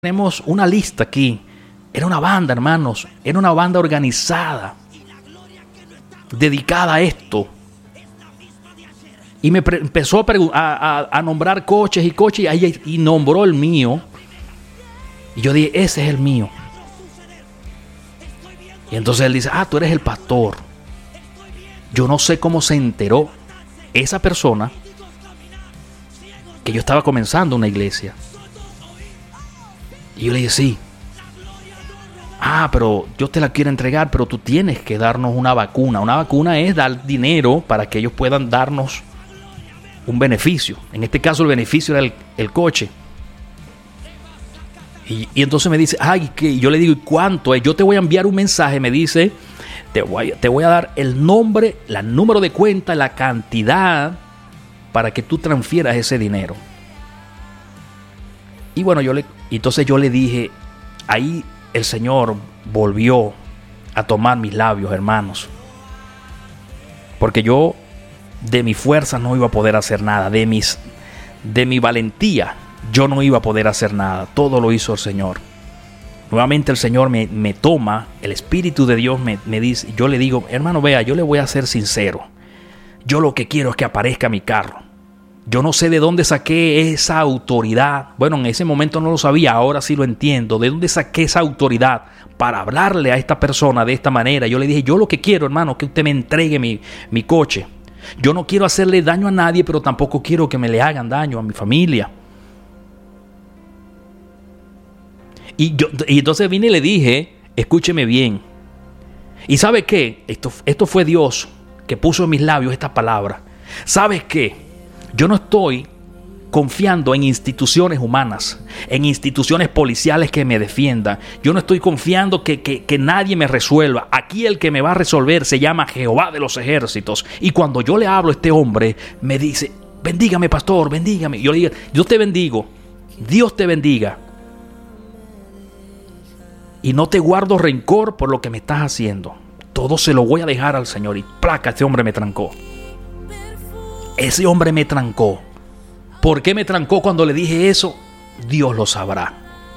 Tenemos una lista aquí. Era una banda, hermanos. Era una banda organizada, dedicada a esto. Y me empezó a nombrar coches y coches y nombró el mío. Y yo dije, ese es el mío. Y entonces él dice, tú eres el pastor. Yo no sé cómo se enteró esa persona que yo estaba comenzando una iglesia. Y yo le dije, sí. Pero yo te la quiero entregar, pero tú tienes que darnos una vacuna. Una vacuna es dar dinero para que ellos puedan darnos un beneficio. En este caso el beneficio era el coche. Y entonces me dice, que yo le digo, ¿y cuánto es? Yo te voy a enviar un mensaje, me dice, te voy a dar el nombre, el número de cuenta, la cantidad para que tú transfieras ese dinero. Y bueno, entonces yo le dije, ahí el Señor volvió a tomar mis labios, hermanos. Porque yo de mi fuerza no iba a poder hacer nada, de mi valentía yo no iba a poder hacer nada. Todo lo hizo el Señor. Nuevamente el Señor me toma, el Espíritu de Dios me dice, yo le digo, hermano, vea, yo le voy a ser sincero. Yo lo que quiero es que aparezca mi carro. Yo no sé de dónde saqué esa autoridad. Bueno, en ese momento no lo sabía, ahora sí lo entiendo. ¿De dónde saqué esa autoridad para hablarle a esta persona de esta manera? Yo le dije, yo lo que quiero, hermano, es que usted me entregue mi coche. Yo no quiero hacerle daño a nadie, pero tampoco quiero que me le hagan daño a mi familia. Y entonces vine y le dije, escúcheme bien. ¿Y sabe qué? Esto fue Dios que puso en mis labios esta palabra. ¿Sabes qué? Yo no estoy confiando en instituciones humanas, en instituciones policiales que me defiendan. Yo no estoy confiando que nadie me resuelva. Aquí el que me va a resolver se llama Jehová de los ejércitos. Y cuando yo le hablo a este hombre, me dice, bendígame, pastor, bendígame. Yo le digo, yo te bendigo, Dios te bendiga. Y no te guardo rencor por lo que me estás haciendo. Todo se lo voy a dejar al Señor. Y placa, este hombre me trancó. Ese hombre me trancó. ¿Por qué me trancó cuando le dije eso? Dios lo sabrá.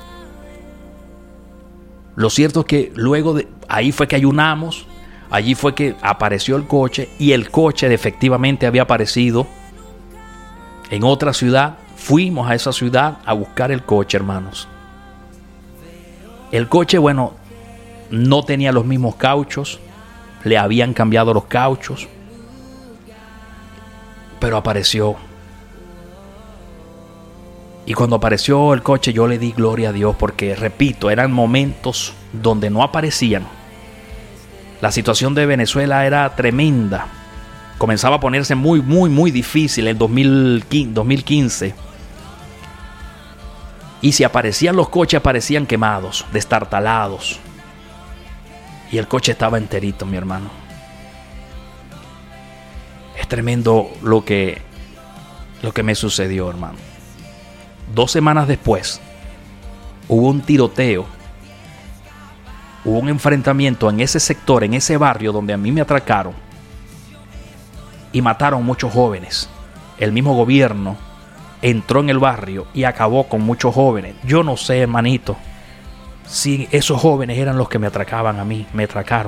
Lo cierto es que luego ahí fue que ayunamos. Allí fue que apareció el coche. Y el coche efectivamente había aparecido en otra ciudad. Fuimos a esa ciudad a buscar el coche, hermanos. El coche, bueno, no tenía los mismos cauchos. Le habían cambiado los cauchos. Pero apareció. Y cuando apareció el coche, yo le di gloria a Dios. Porque, repito, eran momentos donde no aparecían. La situación de Venezuela era tremenda. Comenzaba a ponerse muy, muy, muy difícil en 2015. Y si aparecían los coches, aparecían quemados, destartalados. Y el coche estaba enterito, mi hermano. Es tremendo lo que me sucedió, hermano. 2 semanas después, hubo un tiroteo. Hubo un enfrentamiento en ese sector, en ese barrio donde a mí me atracaron. Y mataron muchos jóvenes. El mismo gobierno entró en el barrio y acabó con muchos jóvenes. Yo no sé, hermanito, si esos jóvenes eran los que me atracaban a mí, me atracaron.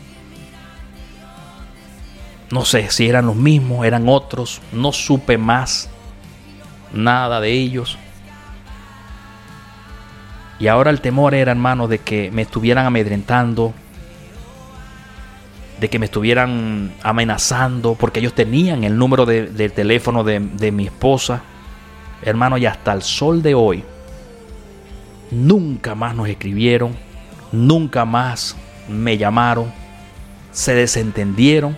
No sé si eran los mismos, eran otros. No supe más nada de ellos. Y ahora el temor era, hermano, de que me estuvieran amedrentando, de que me estuvieran amenazando, porque ellos tenían el número de teléfono de mi esposa. Hermano, y hasta el sol de hoy nunca más nos escribieron, nunca más me llamaron, se desentendieron.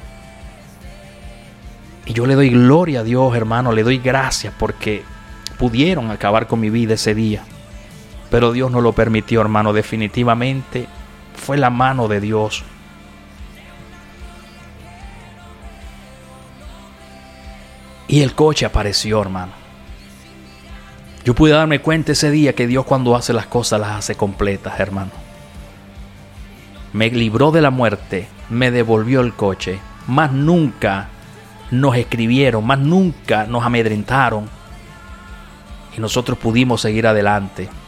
Y yo le doy gloria a Dios, hermano, le doy gracias porque pudieron acabar con mi vida ese día. Pero Dios no lo permitió, hermano, definitivamente fue la mano de Dios. Y el coche apareció, hermano. Yo pude darme cuenta ese día que Dios, cuando hace las cosas, las hace completas, hermano. Me libró de la muerte, me devolvió el coche. Más nunca nos escribieron, más nunca nos amedrentaron. Y nosotros pudimos seguir adelante.